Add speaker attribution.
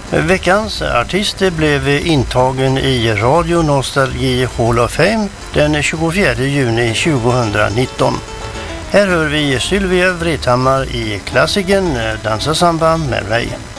Speaker 1: Veckans artist blev intagen i Radio Nostalgi Hall of Fame den 24 juni 2019. Här hör vi Sylvia Vrethammar i klassiken Dansa samba med mig.